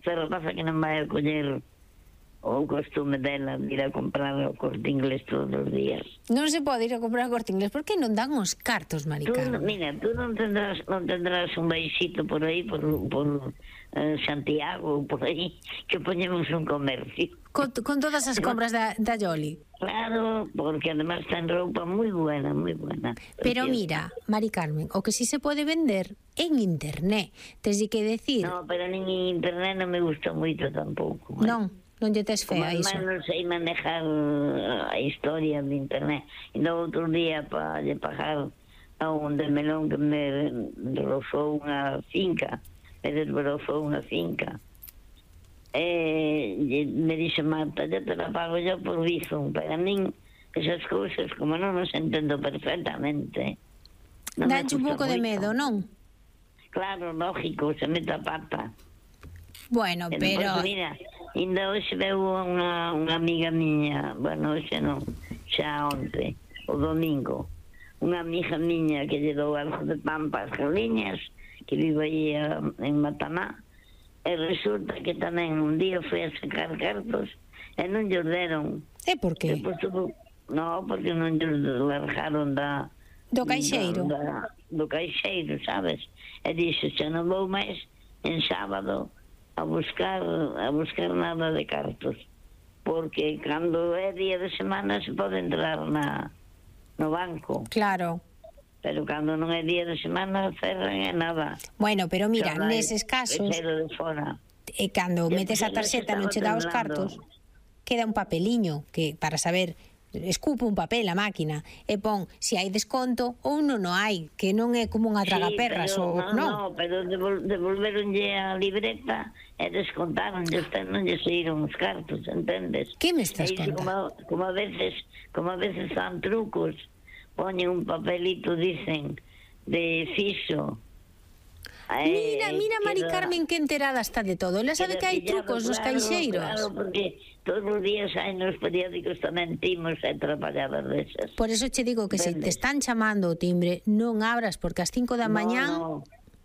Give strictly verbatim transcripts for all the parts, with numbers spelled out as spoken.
esta rapaza que non vai a coller o costume dela de ir a comprar o Corte Inglés todos os días. Non se pode ir a comprar o Corte Inglés porque non dan os cartos, Mari Tú, Carmen. mira, tú non tendrás non tendrás un baixito por aí, por, por eh, Santiago, por aí, que poñemos un comercio. Con, con todas as compras da, da Yoli. Claro, porque además ten roupa moi buena, moi buena. Pero mira, Mari Carmen, o que sí se pode vender en internet. Tes que decir... No, pero nin en internet non me gusta moito tampouco. Non. Non lle tes fe a iso. Como non sei manejar a historia de internet. E no outro día para lle pagar a un de melón que me rozou unha finca, me desbrozou unha finca. E me dixe Marta, ya te la pago yo por Bizum. Para min, esas cousas, como non os entendo perfectamente. Danche un pouco de medo, non? Claro, lógico, se mete a pata. Bueno, pero... Pues mira, ainda hoxe veu unha, unha amiga miña, bueno, hoxe non, xa onte, o domingo, unha amiga miña que lle dou algo de pan para as galiñas, que vive aí a, en Mataná, e resulta que tamén un día foi a sacar cartos e non lle deron. E por que? Tuvo, no, porque non lle largaron da... Do caixeiro? Da, do caixeiro, sabes? E dixo, xa non vou máis en sábado a buscar a buscar nada de cartos, porque cando é día de semana se pode entrar na no banco. Claro. Pero cando non é día de semana cerran e nada. Bueno, pero mira, neses casos de fora. E cando metes a tarxeta non che dá os cartos, queda un papeliño que para saber, escupe un papel a máquina e pon se hai desconto ou non o hai, que non é como unha tragaperras. Sí, pero, ou, no, non? no, pero devol, devolveronlle a libreta e descontaron, non lle saíron os cartos, entendes? Que me estás contando? Como, como a veces como a veces fan trucos, poñen un papelito, dicen, de fixo. Mira, mira, Mari Carmen, que enterada está de todo. Ela sabe que hai trucos nos caixeiros. Claro, porque todos os días hai nos periódicos tamén timos e traballadas desas. Por eso che digo que se te están chamando o timbre, non abras, porque ás cinco da mañá... No, no.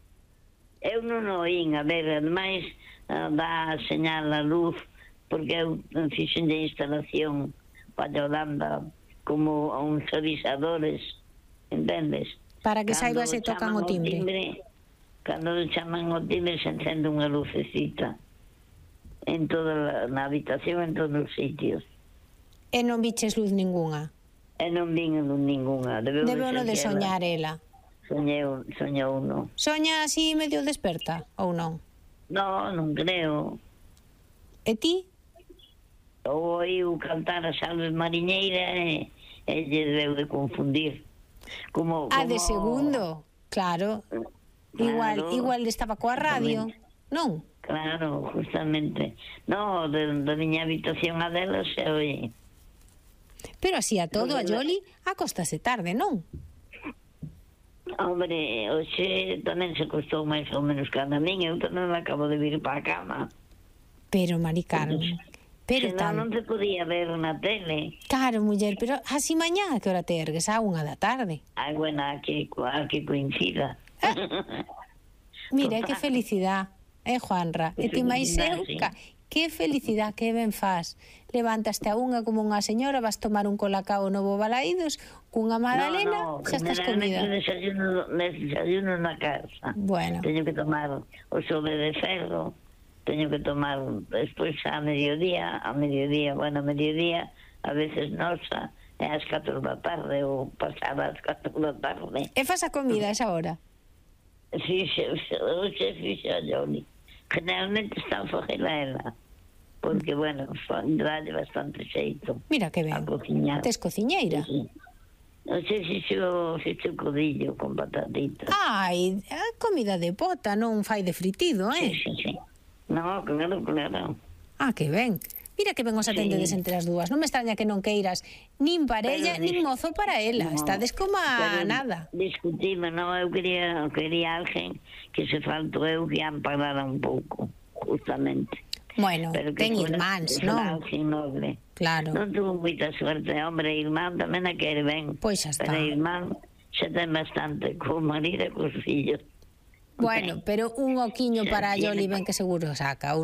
Eu non o oín, a ver, ademais dá señal a luz, porque eu fixen de instalación para Holanda como a uns avisadores, entendes? Para que saiba se tocan o timbre. Cando chaman o timbre se encende unha lucecita en toda na habitación, en todos os sitios. E non viches luz ninguna? E non vin luz ninguna. Debe uno de soñar ela. Soñeu, soñou uno. Soña así medio desperta ou non? No, non creo. E ti? Ou oíu cantar as aves mariñeiras e, e lle deu de confundir. Como, como... Ah, de segundo, claro. Igual, claro, igual estaba coa radio, non? Claro, justamente. No, de, de miña habitación a dela se oye. Pero así a todo, a Yoli, acóstase tarde, non? Hombre, hoxe tamén se costou máis ou menos que a min, eu tamén me acabo de vir para a cama. Pero, Mari Carmen, pero senón tan... non te podía ver na tele. Claro, muller, pero así mañá a que hora te ergues? A unha da tarde. Ai, buena, que, que coincida. Mira, que felicidade, eh, Juanra? E ti máis eu, que felicidade, que ben faz. Levantaste a unha como unha señora, vas tomar un colacao novo Balaídos, cunha magdalena, no, no, xa estás comida. Desayuno, desayuno na casa. Bueno. Teño que tomar o sobre de ferro, teño que tomar despois a mediodía, a mediodía, bueno, a mediodía, a veces nosa, e ás catro da tarde, ou pasada ás catro da tarde. E faz a comida a esa hora? Fixe, hoxe fixe a Yoli. Generalmente está a facela ela, porque, bueno, dalle bastante xeito. Mira que ben. A cociñar. Tes cociñeira? Sí. Hoxe fixo, fixo codillo con patatitas. Ai, a comida de pota, non fai de fritido, eh? Sí, sí, sí. No, claro, claro. Ah, que ben. Mira que ben os atendedes sí. entre as dúas. Non me extraña que non queiras nin parella, nin mozo para ela. No, estades como a nada. Discutimos, non? Eu quería, quería alguén que se faltou eu que amparara un pouco, justamente. Bueno, ten irmáns, non? Noble. Claro. Non tuvo moita suerte, hombre, irmán tamén a quere ben. Pois xa está. Pero irmán xa ten bastante, co marido e cos fillos. Bueno, pero un oquiño para a Yoli ben que seguro saca.